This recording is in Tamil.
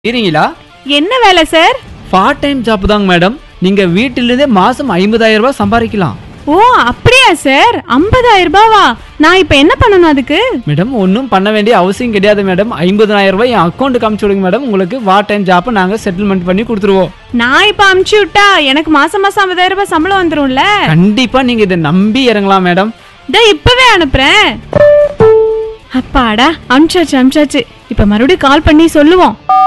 இருக்கீங்களா? என்ன வேலை சார்? பார்ட் டைம் ஜாப் தாங்க மேடம். நீங்க வீட்டிலிருந்தே மாசம் 50,000 ரூபாய் சம்பாதிக்கலாம். ஓ அப்படியா சார்? 50,000 ரூபாவா? நான் இப்ப என்ன பண்ணணும் அதுக்கு? மேடம் ஒன்றும் பண்ண வேண்டிய அவசியம் கிடையாது மேடம். 50,000 ரூபாய் என் அக்கௌண்ட்டுக்கு அனுப்பிச்சு விடுங்க மேடம். உங்களுக்கு பார்ட் டைம் ஜாப் நாங்க செட்டில்மெண்ட் பண்ணி கொடுத்துருவோம். நான் இப்ப அனுப்பிச்சு விட்டா எனக்கு மாசம் மாசம் 50,000 ரூபாய் சம்பளம் வந்துரும்ல? கண்டிப்பா நீங்க இதை நம்பி இறங்கலாம் மேடம். இப்பவே அனுப்புறேன். அப்பாடா அனுப்பிச்சாச்சு. இப்ப மறுபடியும் கால் பண்ணி சொல்லுவோம்.